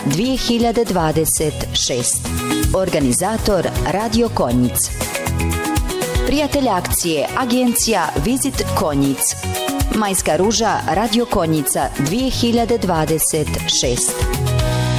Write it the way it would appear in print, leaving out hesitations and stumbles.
2026. Organizator Radio Konjic. Prijatelj akcije Agencija Vizit Konjic. Majska ruža Radio Konjica 2026.